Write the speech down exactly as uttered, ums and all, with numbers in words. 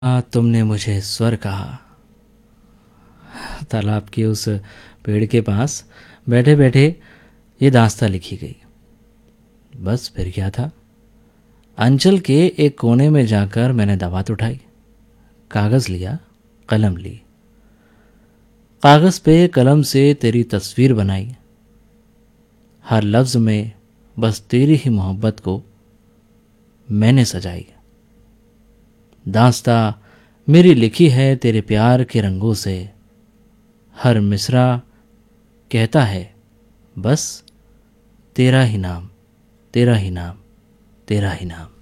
हाँ, तुमने मुझे स्वर कहा। तालाब के उस पेड़ के पास बैठे बैठे ये दास्तां लिखी गई। बस फिर क्या था। अंचल के एक कोने में जाकर मैंने दवात उठाई, कागज़ लिया, कलम ली। कागज़ पे कलम से तेरी तस्वीर बनाई। हर लफ्ज़ में बस तेरी ही मोहब्बत को मैंने सजाई। दास्तां मेरी लिखी है तेरे प्यार के रंगों से। हर मिसरा कहता है बस तेरा ही नाम, तेरा ही नाम, तेरा ही नाम।